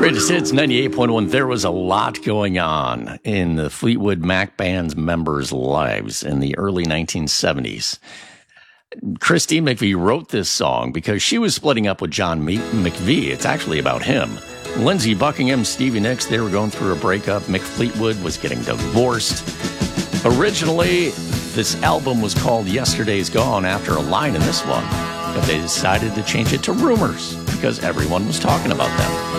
Greatest Hits 98.1. There was a lot going on in the Fleetwood Mac band's members' lives in the early 1970s. Christine McVie wrote this song because she was splitting up with John McVie. It's actually about him. Lindsey Buckingham, Stevie Nicks, they were going through a breakup. Mick Fleetwood was getting divorced. Originally, this album was called Yesterday's Gone after a line in this one, but they decided to change it to Rumors because everyone was talking about them.